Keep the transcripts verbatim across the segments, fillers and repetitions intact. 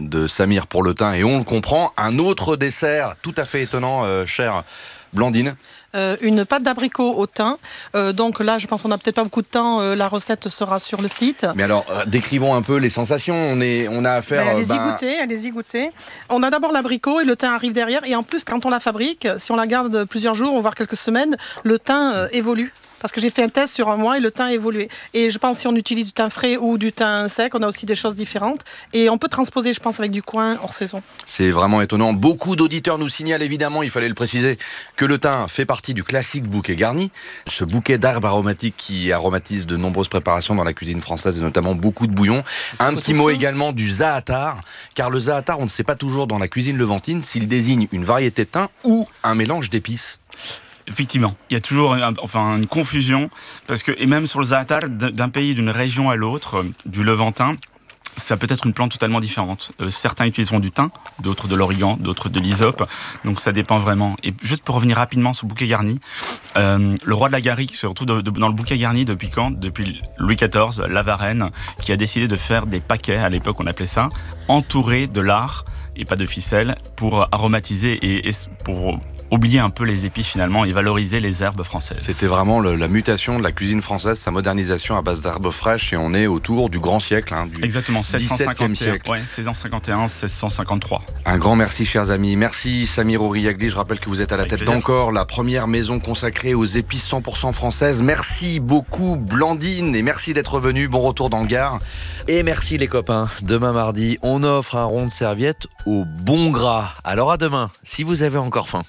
de Samir pour le thym et on le comprend. Un autre dessert tout à fait étonnant, euh, chère Blandine. Euh, une pâte d'abricot au thym. Euh, donc là, je pense qu'on n'a peut-être pas beaucoup de temps. Euh, la recette sera sur le site. Mais alors, euh, décrivons un peu les sensations. On, est, on a affaire... Ben, allez-y ben... goûter, allez-y goûter. On a d'abord l'abricot et le thym arrive derrière. Et en plus, quand on la fabrique, si on la garde plusieurs jours, voire quelques semaines, le thym euh, évolue. Parce que j'ai fait un test sur un mois et le thym a évolué. Et je pense que si on utilise du thym frais ou du thym sec, on a aussi des choses différentes. Et on peut transposer, je pense, avec du coin hors saison. C'est vraiment étonnant. Beaucoup d'auditeurs nous signalent, évidemment, il fallait le préciser, que le thym fait partie du classique bouquet garni. Ce bouquet d'herbes aromatiques qui aromatise de nombreuses préparations dans la cuisine française et notamment beaucoup de bouillons. Un petit mot également du za'atar. Car le za'atar, on ne sait pas toujours dans la cuisine levantine s'il désigne une variété de thym ou un mélange d'épices. Effectivement, il y a toujours un, enfin, une confusion, parce que, et même sur le za'atar, d'un pays, d'une région à l'autre, du Levantin, ça peut être une plante totalement différente. Euh, certains utiliseront du thym, d'autres de l'origan, d'autres de l'hysope, donc ça dépend vraiment. Et juste pour revenir rapidement sur le bouquet garni, euh, le roi de la Garrigue se retrouve de, de, dans le bouquet garni depuis quand ? Depuis Louis quatorze, la Varenne, qui a décidé de faire des paquets, à l'époque on appelait ça, entourés de lard et pas de ficelle, pour aromatiser et, et pour oublier un peu les épices finalement et valoriser les herbes françaises. C'était vraiment le, la mutation de la cuisine française, sa modernisation à base d'herbes fraîches, et on est autour du grand siècle, hein, du Exactement, dix-septième siècle. Ouais, seize cent cinquante et un, seize cent cinquante-trois. Un grand merci, chers amis. Merci Samir Ouriagli. Je rappelle que vous êtes à la Avec tête plaisir. d'Encore, la première maison consacrée aux épices cent pour cent françaises. Merci beaucoup Blandine et merci d'être venu. Bon retour dans le Gard. Et merci les copains. Demain mardi, on offre un rond de serviette au bon gras. Alors à demain, si vous avez encore faim.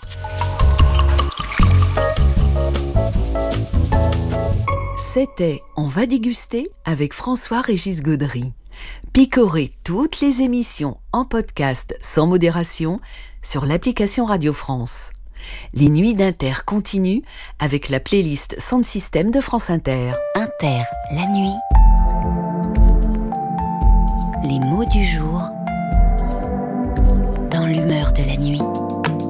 C'était On va déguster avec François-Régis Gaudry. Picorez toutes les émissions en podcast sans modération sur l'application Radio France. Les nuits d'Inter continuent avec la playlist Sound System de France Inter. Inter, la nuit. Les mots du jour dans l'humeur de la nuit.